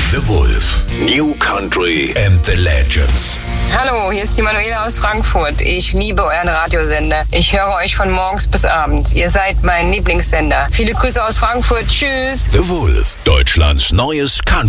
The Wolf. New Country and the Legends. Hallo, hier ist die Manuela aus Frankfurt. Ich liebe euren Radiosender. Ich höre euch von morgens bis abends. Ihr seid mein Lieblingssender. Viele Grüße aus Frankfurt. Tschüss. The Wolf. Deutschlands neues Country.